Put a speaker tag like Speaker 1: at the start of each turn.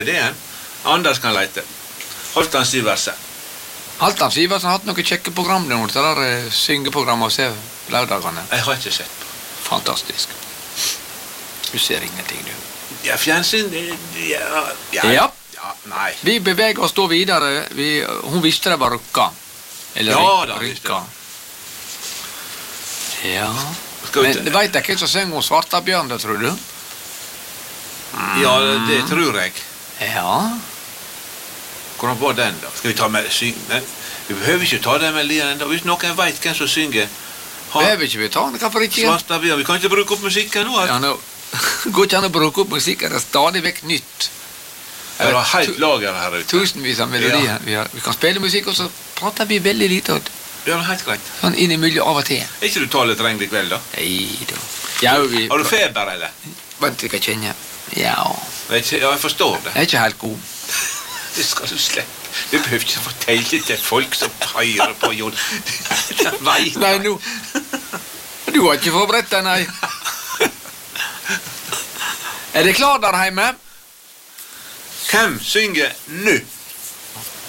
Speaker 1: Det er en. Anders kan leite. Halvdan Sivertsen.
Speaker 2: Halvdan Sivertsen har hatt noen kjekke program der, det der syngeprogrammet å se lørdagene.
Speaker 1: Jeg har ikke sett på.
Speaker 2: Fantastisk. Du ser ingenting, du.
Speaker 1: Ja, fjernsyn, ja.
Speaker 2: Ja.
Speaker 1: Ja, nei.
Speaker 2: Vi beveger oss da videre. Hun visste det var rukka. Eller
Speaker 1: Ja, da
Speaker 2: rykka. Ja.
Speaker 1: Skal vi
Speaker 2: Men
Speaker 1: ta-
Speaker 2: vet jeg hvem som synger om Svartabjørn, det tror du?
Speaker 1: Ja, det tror jeg.
Speaker 2: Ja.
Speaker 1: Hvordan var den da? Skal vi ta med synge? Vi behøver ikke ta den melodien enda. Hvis noen vet hvem som synger
Speaker 2: Behøver ikke vi ta den, hvorfor ikke?
Speaker 1: Svartabjørn, vi kan ikke bruke opp musikken nå.
Speaker 2: Ja, nå går ikke an å bruke opp musikk, det er stadig vekk nytt.
Speaker 1: Det er helt lager her ute.
Speaker 2: Tusenvis av melodier. Vi kan spille musikk, og så prater vi veldig lite.
Speaker 1: Ja, det er helt greit.
Speaker 2: Sånn innimellom av og til.
Speaker 1: Er ikke du talet trengelig i kveld da?
Speaker 2: Nei da. Ja, vi...
Speaker 1: Har du feber, eller?
Speaker 2: Vent, jeg kan kjenne. Ja.
Speaker 1: Ja, jeg forstår det.
Speaker 2: Jeg er ikke helt god.
Speaker 1: Det skal du slippe. Du behøver ikke fortelle til folk som hører på, Jon. Det vet
Speaker 2: Nei, nå... Du har ikke forberedt deg, nei. Er det klar der hjemme?
Speaker 1: Hvem synger nu?